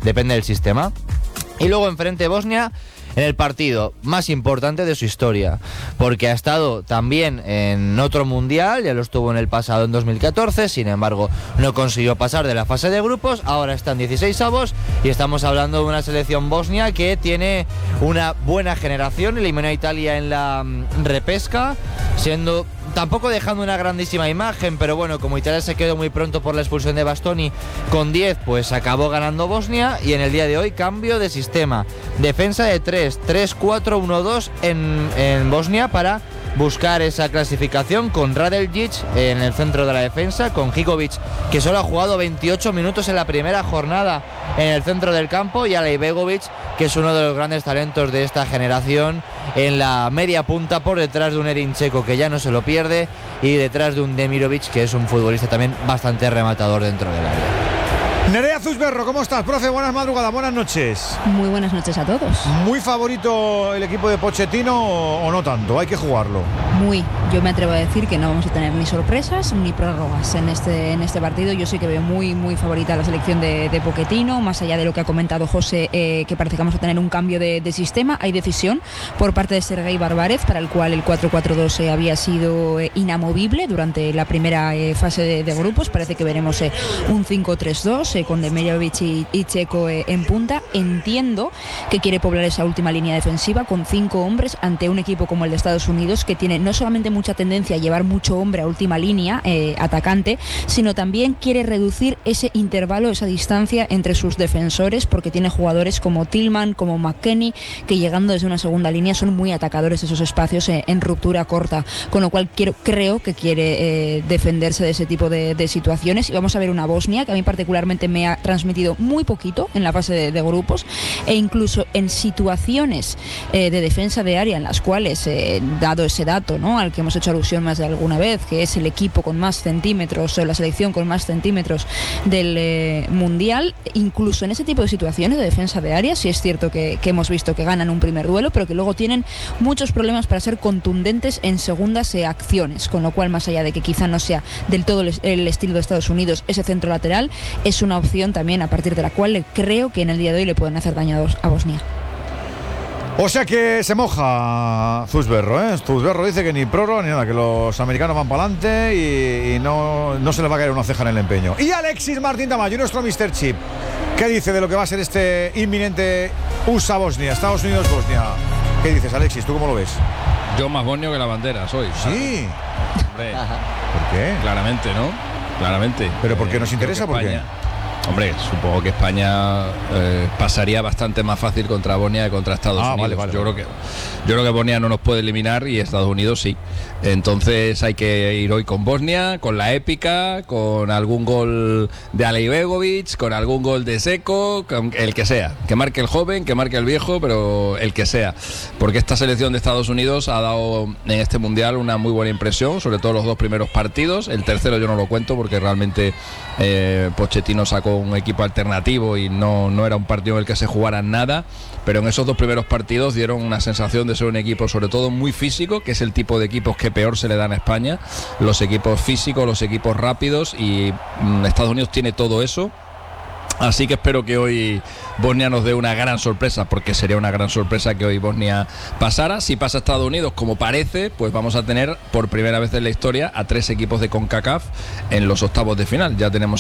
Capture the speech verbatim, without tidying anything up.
depende del sistema. Y luego enfrente Bosnia en el partido más importante de su historia, porque ha estado también en otro mundial, ya lo estuvo en el pasado en dos mil catorce, sin embargo no consiguió pasar de la fase de grupos, ahora está en dieciseisavos y estamos hablando de una selección bosnia que tiene una buena generación, eliminó a Italia en la mm, repesca, siendo... tampoco dejando una grandísima imagen, pero bueno, como Italia se quedó muy pronto por la expulsión de Bastoni con diez, pues acabó ganando Bosnia. Y en el día de hoy cambio de sistema, defensa de tres, tres cuatro uno dos en, en Bosnia para buscar esa clasificación, con Radeljic en el centro de la defensa, con Hikovic, que solo ha jugado veintiocho minutos en la primera jornada en el centro del campo, y Alej Begovic, que es uno de los grandes talentos de esta generación, en la media punta, por detrás de un Edin Dzeko, que ya no se lo pierde, y detrás de un Demirovic, que es un futbolista también bastante rematador dentro del área. Nerea Zusberro, ¿cómo estás, profe? Buenas madrugadas, buenas noches. Muy buenas noches a todos. ¿Muy favorito el equipo de Pochettino o, o no tanto? Hay que jugarlo. Muy. Yo me atrevo a decir que no vamos a tener ni sorpresas ni prórrogas en este, en este partido. Yo sí que veo muy, muy favorita la selección de, de Pochettino, más allá de lo que ha comentado José, eh, que parece que vamos a tener un cambio de, de sistema. Hay decisión por parte de Sergei Barbarev, para el cual el cuatro cuatro dos eh, había sido eh, inamovible durante la primera eh, fase de, de grupos. Parece que veremos eh, un cinco tres dos eh, con Demirovic y, y Dzeko eh, en punta. Entiendo que quiere poblar esa última línea defensiva con cinco hombres ante un equipo como el de Estados Unidos, que tiene no solamente mucha tendencia a llevar mucho hombre a última línea eh, atacante, sino también quiere reducir ese intervalo, esa distancia entre sus defensores, porque tiene jugadores como Tillman, como McKennie, que llegando desde una segunda línea son muy atacadores de esos espacios eh, en ruptura corta, con lo cual quiero, creo que quiere eh, defenderse de ese tipo de, de situaciones. Y vamos a ver una Bosnia que a mí particularmente me ha transmitido muy poquito en la fase de, de grupos, e incluso en situaciones eh, de defensa de área en las cuales, eh, dado ese dato, ¿no?, al que hemos hecho alusión más de alguna vez, que es el equipo con más centímetros, o la selección con más centímetros del eh, mundial, incluso en ese tipo de situaciones de defensa de área, sí es cierto que, que hemos visto que ganan un primer duelo, pero que luego tienen muchos problemas para ser contundentes en segundas eh, acciones, con lo cual, más allá de que quizá no sea del todo el, el estilo de Estados Unidos, ese centro lateral es una opción también a partir de la cual creo que en el día de hoy le pueden hacer daño a Bosnia. O sea que se moja Zusberro, ¿eh? Zusberro dice que ni prórroga ni nada, que los americanos van para adelante y, y no, no se les va a caer una ceja en el empeño. Y Alexis Martín Tamayo, nuestro míster Chip, ¿qué dice de lo que va a ser este inminente U S A-Bosnia, Estados Unidos-Bosnia? ¿Qué dices, Alexis? ¿Tú cómo lo ves? Yo más bosnio que la bandera soy. Sí. Hombre, ¿por qué? Claramente, ¿no? Claramente. ¿Pero por qué Eh, nos interesa? ¿Por qué? Hombre, supongo que España eh, pasaría bastante más fácil contra Bosnia que contra Estados ah, Unidos. Vale, vale, yo vale. creo que yo creo que Bosnia no nos puede eliminar y Estados Unidos sí. Entonces hay que ir hoy con Bosnia, con la épica, con algún gol de Alej Begovic, con algún gol de Dzeko, con el que sea, que marque el joven, que marque el viejo, pero el que sea, porque esta selección de Estados Unidos ha dado en este mundial una muy buena impresión, sobre todo los dos primeros partidos. El tercero yo no lo cuento porque realmente eh, Pochettino sacó un equipo alternativo y no, no era un partido en el que se jugara nada, pero en esos dos primeros partidos dieron una sensación de ser un equipo sobre todo muy físico, que es el tipo de equipos que peor se le dan a España, los equipos físicos, los equipos rápidos, y mmm, Estados Unidos tiene todo eso. Así que espero que hoy Bosnia nos dé una gran sorpresa, porque sería una gran sorpresa que hoy Bosnia pasara. Si pasa Estados Unidos, como parece, pues vamos a tener por primera vez en la historia a tres equipos de CONCACAF en los octavos de final. Ya tenemos